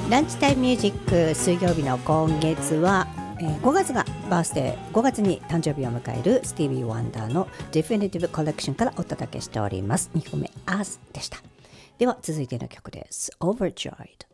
ランチタイムミュージック水曜日の今月は、5月がバースデー、5月に誕生日を迎えるスティービー・ワンダーの Definitive Collection からお届けしております。2曲目 As でした。では続いての曲です。 Overjoyed。